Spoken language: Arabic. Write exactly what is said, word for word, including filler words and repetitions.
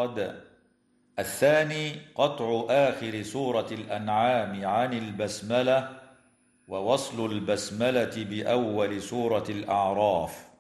صاد. الثاني قطع آخر سورة الأنعام عن البسملة، ووصل البسملة بأول سورة الأعراف.